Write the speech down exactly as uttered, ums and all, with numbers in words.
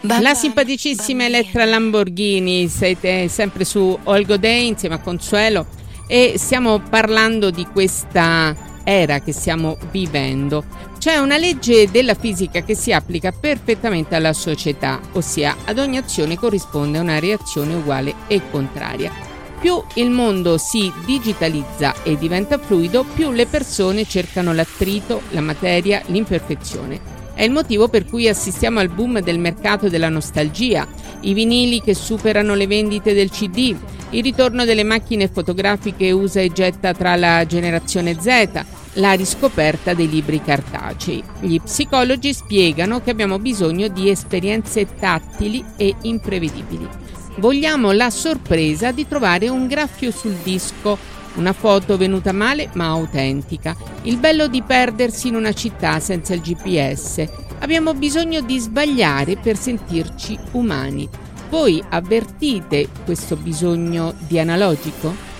La simpaticissima Elettra Lamborghini, siete sempre su All Go Day insieme a Consuelo e stiamo parlando di questa era che stiamo vivendo. C'è una legge della fisica che si applica perfettamente alla società, ossia ad ogni azione corrisponde una reazione uguale e contraria. Più il mondo si digitalizza e diventa fluido, più le persone cercano l'attrito, la materia, l'imperfezione. È il motivo per cui assistiamo al boom del mercato della nostalgia, i vinili che superano le vendite del C D, il ritorno delle macchine fotografiche usa e getta tra la generazione Z, la riscoperta dei libri cartacei. Gli psicologi spiegano che abbiamo bisogno di esperienze tattili e imprevedibili. Vogliamo la sorpresa di trovare un graffio sul disco, una foto venuta male ma autentica, il bello di perdersi in una città senza il G P S. Abbiamo bisogno di sbagliare per sentirci umani. Voi avvertite questo bisogno di analogico?